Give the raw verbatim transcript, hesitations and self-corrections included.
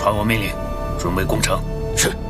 传我命令，准备攻城。 是。